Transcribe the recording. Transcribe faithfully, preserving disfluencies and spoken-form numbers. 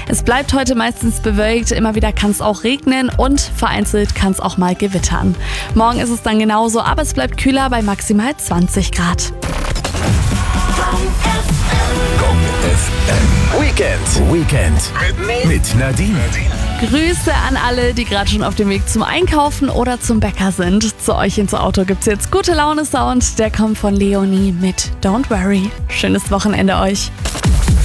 Es bleibt heute meistens bewölkt, immer wieder kann es auch regnen und vereinzelt kann es auch mal gewittern. Morgen ist es dann genauso, aber es bleibt kühler bei maximal zwanzig Grad. F M. Weekend. Weekend. Mit Nadine. Grüße an alle, die gerade schon auf dem Weg zum Einkaufen oder zum Bäcker sind. Zu euch ins Auto gibt's jetzt gute Laune Sound. Der kommt von Leonie mit Don't Worry. Schönes Wochenende euch.